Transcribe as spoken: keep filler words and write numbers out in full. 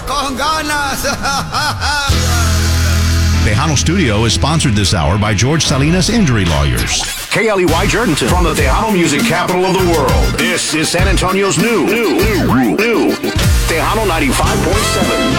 con ganas. Tejano Studio is sponsored this hour by George Salinas Injury Lawyers. K L E Y Jordanton from the Tejano music capital of the world. This is San Antonio's new, new, new, new Tejano ninety-five point seven.